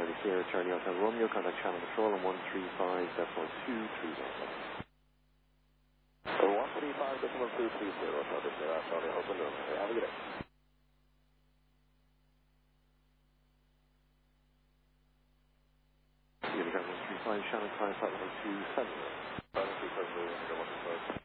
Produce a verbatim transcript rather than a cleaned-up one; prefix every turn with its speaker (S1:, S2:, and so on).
S1: Charlie Sierra, Charlie Hotel Romeo, contact channel control on one three five decimal two three zero.
S2: So one three five decimal two three zero, Charlie Sierra, Charlie Hotel Romeo. Have a good day.
S1: Unicorn one three five, Shannon five five one two seven.
S2: Charlie two seven zero,